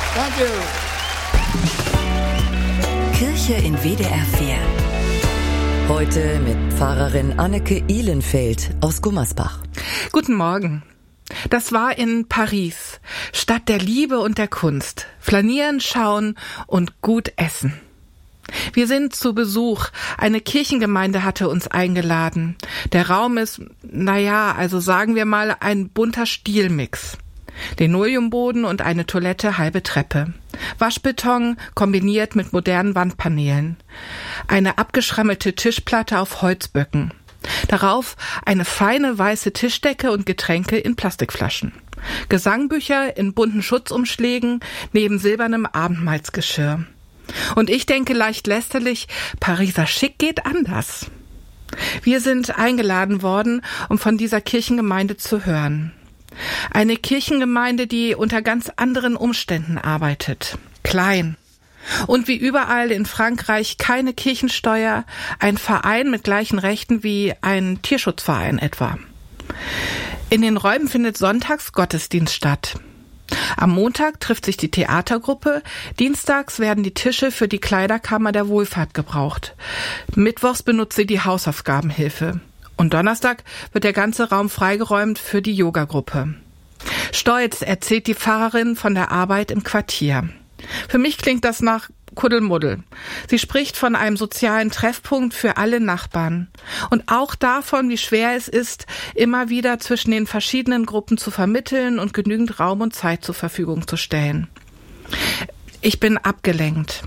Danke. Kirche in WDR 4. Heute mit Pfarrerin Anneke Ihlenfeld aus Gummersbach. Guten Morgen. Das war in Paris, Stadt der Liebe und der Kunst. Flanieren, schauen und gut essen. Wir sind zu Besuch. Eine Kirchengemeinde hatte uns eingeladen. Der Raum ist, also sagen wir mal, ein bunter Stilmix. Linoleumboden und eine Toilette, halbe Treppe. Waschbeton kombiniert mit modernen Wandpaneelen. Eine abgeschrammelte Tischplatte auf Holzböcken. Darauf eine feine weiße Tischdecke und Getränke in Plastikflaschen. Gesangbücher in bunten Schutzumschlägen neben silbernem Abendmahlsgeschirr. Und ich denke leicht lästerlich, Pariser Schick geht anders. Wir sind eingeladen worden, um von dieser Kirchengemeinde zu hören. Eine Kirchengemeinde, die unter ganz anderen Umständen arbeitet. Klein. Und wie überall in Frankreich keine Kirchensteuer, ein Verein mit gleichen Rechten wie ein Tierschutzverein etwa. In den Räumen findet sonntags Gottesdienst statt. Am Montag trifft sich die Theatergruppe, dienstags werden die Tische für die Kleiderkammer der Wohlfahrt gebraucht. Mittwochs benutzt sie die Hausaufgabenhilfe. Und Donnerstag wird der ganze Raum freigeräumt für die Yogagruppe. Stolz erzählt die Pfarrerin von der Arbeit im Quartier. Für mich klingt das nach Kuddelmuddel. Sie spricht von einem sozialen Treffpunkt für alle Nachbarn. Und auch davon, wie schwer es ist, immer wieder zwischen den verschiedenen Gruppen zu vermitteln und genügend Raum und Zeit zur Verfügung zu stellen. Ich bin abgelenkt.